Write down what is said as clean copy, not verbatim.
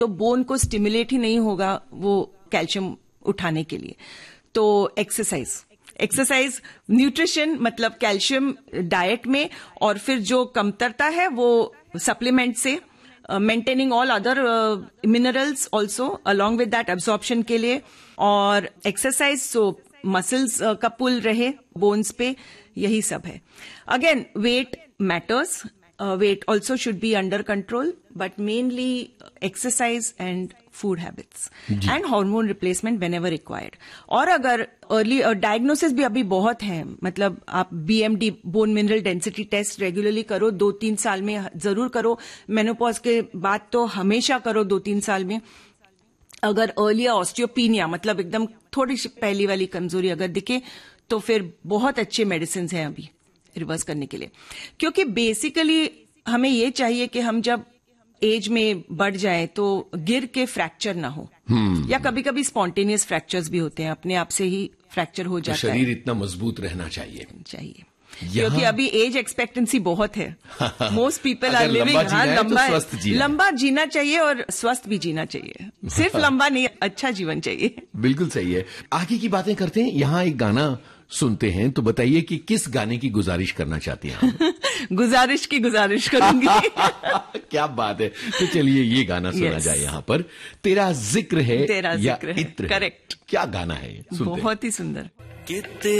तो बोन को स्टिमुलेट ही नहीं होगा वो कैल्शियम उठाने के लिए। तो एक्सरसाइज, न्यूट्रिशन मतलब कैल्शियम डाइट में, और फिर जो कमतरता है वो सप्लीमेंट से, maintaining all other minerals also along with that absorption के लिए, और एक्सरसाइज सो मसल्स का पुल रहे बोन्स पे, यही सब है। Again wait matters, weight also should be under control, but mainly exercise and food habits and hormone replacement whenever required. और अगर early diagnosis भी अभी बहुत है, मतलब आप BMD bone mineral density test regularly करो, 2-3 साल में जरूर करो, मेनोपॉज के बाद तो हमेशा करो 2-3 साल में। अगर अर्ली ऑस्टियोपीनिया मतलब एकदम थोड़ी सी पहली वाली कमजोरी अगर दिखे तो फिर बहुत अच्छे मेडिसिन हैं अभी रिवर्स करने के लिए, क्योंकि बेसिकली हमें ये चाहिए कि हम जब एज में बढ़ जाए तो गिर के फ्रैक्चर ना हो, या कभी कभी स्पॉन्टेनियस फ्रैक्चर्स भी होते हैं, अपने आप से ही फ्रैक्चर हो जाता है। शरीर इतना मजबूत रहना चाहिए क्योंकि अभी एज एक्सपेक्टेंसी बहुत है, मोस्ट पीपल आर लिविंग, लंबा जीना चाहिए और स्वस्थ भी जीना चाहिए, सिर्फ लंबा नहीं, अच्छा जीवन चाहिए। बिल्कुल सही है। आगे की बातें करते हैं, यहाँ एक गाना सुनते हैं, तो बताइए कि किस गाने की गुजारिश करना चाहती हैं? गुजारिश की गुजारिश करूंगी। क्या बात है। तो चलिए ये गाना सुना जाए यहाँ पर, तेरा जिक्र है या इत्र। करेक्ट। क्या गाना है, बहुत ही सुंदर।